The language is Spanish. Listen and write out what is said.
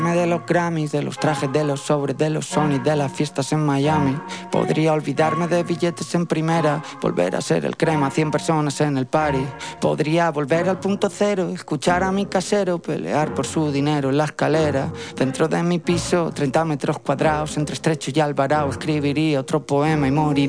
De los Grammys, de los trajes, de los sobres, de los Sony, de las fiestas en Miami. Podría olvidarme de billetes en primera, volver a ser el crema, 100 personas en el party. Podría volver al punto cero, escuchar a mi casero pelear por su dinero en la escalera. Dentro de mi piso, 30 metros cuadrados, entre Estrecho y Alvarado, escribiría otro poema y moriría